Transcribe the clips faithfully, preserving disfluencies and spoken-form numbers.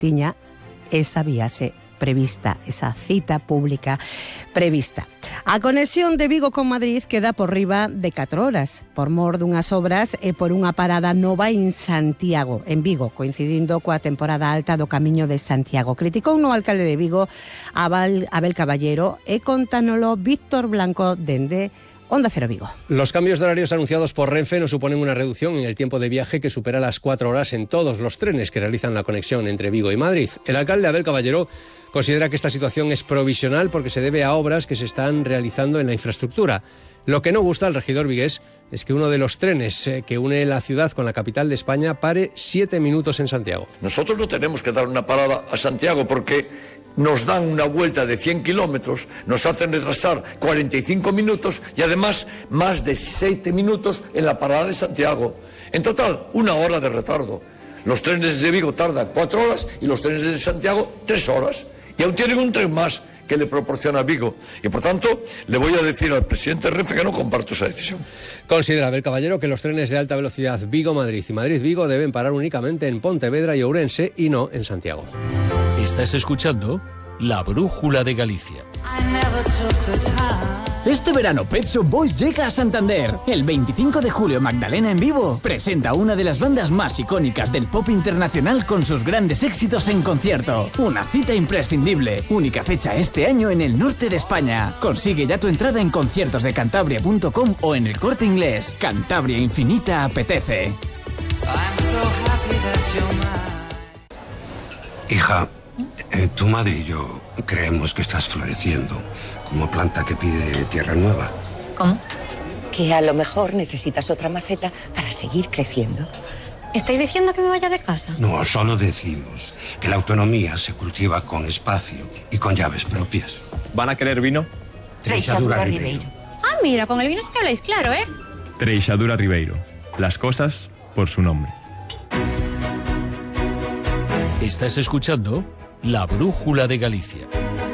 tiña esa viaxe prevista, esa cita pública prevista. A conexión de Vigo con Madrid queda por riba de catro horas, por mor dunhas obras e por unha parada nova en Santiago, en Vigo, coincidindo coa temporada alta do Camiño de Santiago. Criticou no alcalde de Vigo, Abel, Abel Caballero, e contánolo Víctor Blanco dende Onda Cero Vigo. Los cambios de horarios anunciados por Renfe no suponen una reducción en el tiempo de viaje que supera las cuatro horas en todos los trenes que realizan la conexión entre Vigo y Madrid. El alcalde Abel Caballero considera que esta situación es provisional porque se debe a obras que se están realizando en la infraestructura. Lo que no gusta al regidor vigués es que uno de los trenes que une la ciudad con la capital de España pare siete minutos en Santiago. Nosotros no tenemos que dar una parada a Santiago porque nos dan una vuelta de cien kilómetros, nos hacen retrasar cuarenta y cinco minutos y además más de siete minutos en la parada de Santiago. En total, una hora de retardo. Los trenes de Vigo tardan cuatro horas y los trenes de Santiago tres horas. Y aún tienen un tren más que le proporciona Vigo. Y por tanto, le voy a decir al presidente Renfe que no comparto esa decisión. Considera Abel Caballero que los trenes de alta velocidad Vigo-Madrid y Madrid-Vigo deben parar únicamente en Pontevedra y Ourense y no en Santiago. Estás escuchando La Brújula de Galicia. Este verano Pet Shop Boys llega a Santander. El veinticinco de julio Magdalena en Vivo presenta una de las bandas más icónicas del pop internacional con sus grandes éxitos en concierto. Una cita imprescindible. Única fecha este año en el norte de España. Consigue ya tu entrada en conciertos de cantabria punto com o en El Corte Inglés. Cantabria Infinita apetece. Hija, eh, tu madre y yo creemos que estás floreciendo como planta que pide tierra nueva. ¿Cómo? Que a lo mejor necesitas otra maceta para seguir creciendo. ¿Estáis diciendo que me vaya de casa? No, solo decimos que la autonomía se cultiva con espacio y con llaves propias. ¿Van a querer vino? Treixadura Ribeiro. Ah, mira, con el vino sí que habláis claro, ¿eh? Treixadura Ribeiro. Las cosas por su nombre. Estás escuchando La Brújula de Galicia.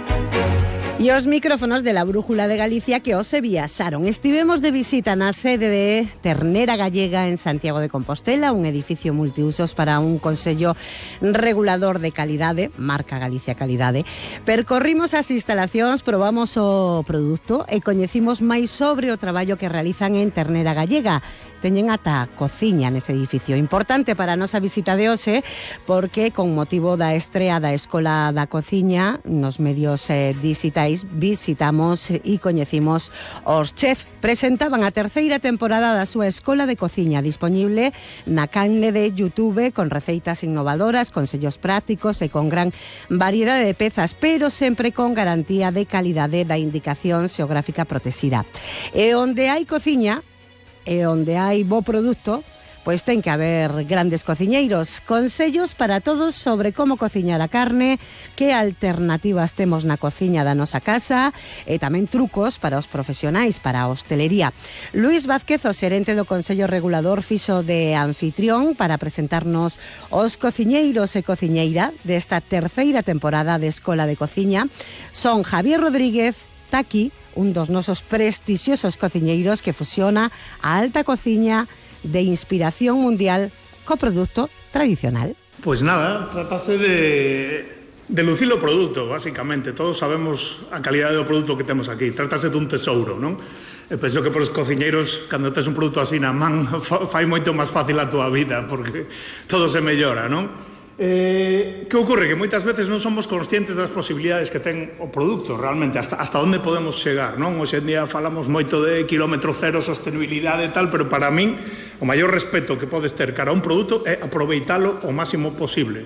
E os micrófonos de La Brújula de Galicia que hoxe viaxaron. Estivemos de visita na sede de Ternera Gallega en Santiago de Compostela, un edificio multiusos para un consello regulador de calidade, marca Galicia Calidade. Percorrimos as instalacións, probamos o produto e coñecimos máis sobre o traballo que realizan en Ternera Gallega. Teñen ata cociña nese edificio. Importante para a nosa visita de hoxe porque con motivo da estrea da Escola da Cociña nos medios eh, digitais visitamos e coñecimos os chef. Presentaban a terceira temporada da súa Escola de Cociña, dispoñible na canle de YouTube con receitas innovadoras, consellos prácticos e con gran variedade de pezas, pero sempre con garantía de calidade da indicación xeográfica protexida. E onde hai cociña, e onde hai bo produto, pois ten que haber grandes cociñeiros. Consellos para todos sobre como cociñar a carne, que alternativas temos na cociña da nosa casa e tamén trucos para os profesionais, para a hostelería. Luís Vázquez, o xerente do Consello Regulador, fixo de anfitrión para presentarnos os cociñeiros e cociñeira desta terceira temporada de Escola de Cociña. Son Javier Rodríguez, Taki, un dos nosos prestixiosos cociñeiros que fusiona a alta cociña de inspiración mundial co produto tradicional. Pois nada, tratase de, de lucir o produto, basicamente. Todos sabemos a calidade do produto que temos aquí. Tratase dun tesouro, non? E penso que para os cociñeiros, cando tes un produto así na man, fai moito máis fácil a túa vida, porque todo se mellora, non? Eh, que ocorre? Que moitas veces non somos conscientes das posibilidades que ten o produto realmente, hasta, hasta onde podemos chegar, non? Hoxe en día falamos moito de kilómetro cero, sostenibilidade e tal, pero para min o maior respeto que podes ter cara a un produto é aproveitalo o máximo posible.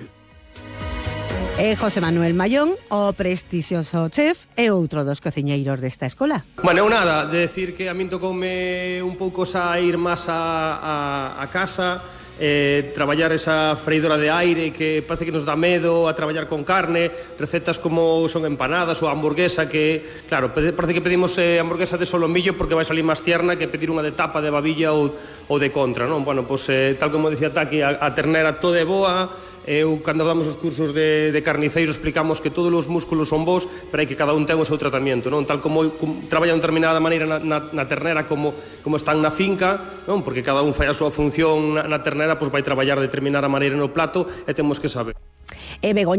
E José Manuel Mayón, o prestixioso chef e outro dos cociñeiros desta escola. Bueno, eu nada, de decir que a min tocoume un pouco xa ir máis a, a, a casa, eh, traballar esa freidora de aire que parece que nos dá medo a traballar con carne, recetas como son empanadas ou hamburguesa que, claro, parece que pedimos eh, hamburguesa de solomillo porque vai salir máis tierna que pedir unha de tapa, de babilla ou, ou de contra, non? Bueno, pois, eh, tal como dicía Taki, a, a ternera toda é boa. Eu, cando damos os cursos de, de carniceiro, explicamos que todos os músculos son bons, pero hai que cada un ten o seu tratamento, non? Tal como, como traballan de determinada maneira na, na, na ternera como, como están na finca, non? Porque cada un fai a súa función na, na ternera, pois vai traballar de determinada maneira no plato e temos que saber. E Begoña